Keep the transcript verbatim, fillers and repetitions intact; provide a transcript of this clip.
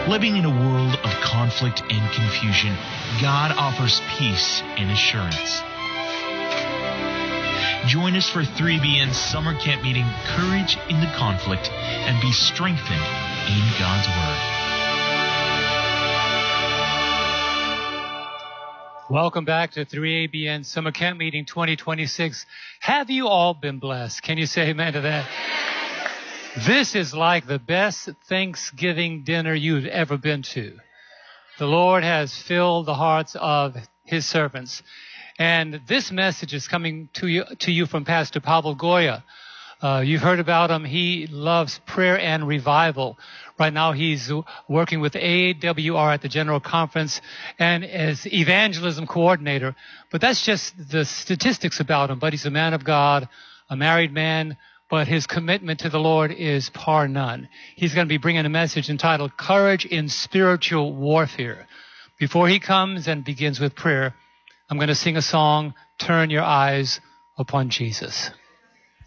Living in a world of conflict and confusion, God offers peace and assurance. Join us for three B N's summer camp meeting, Courage in the Conflict, and be strengthened in God's Word. Welcome back to three A B N Summer Camp Meeting twenty twenty-six. Have you all been blessed? Can you say amen to that? This is like the best Thanksgiving dinner you've ever been to. The Lord has filled the hearts of His servants. And this message is coming to you, to you from Pastor Pablo Goya. Uh, you've heard about him. He loves prayer and revival. Right now he's working with A W R at the General Conference and as evangelism coordinator. But that's just the statistics about him. But he's a man of God, a married man, but his commitment to the Lord is par none. He's going to be bringing a message entitled Courage in Spiritual Warfare. Before he comes and begins with prayer, I'm going to sing a song, Turn Your Eyes Upon Jesus.